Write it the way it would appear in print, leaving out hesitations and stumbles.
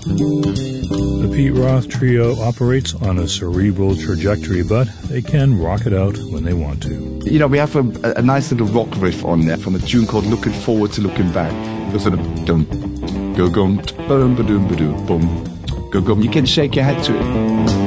The Pete Roth Trio operates on a cerebral trajectory, but they can rock it out when they want to. You know, we have a nice little rock riff on there from a tune called Looking Forward to Looking Back. It goes sort of dum, go gum, boom, ba doom, ba doom, boom, go gum. You can shake your head to it.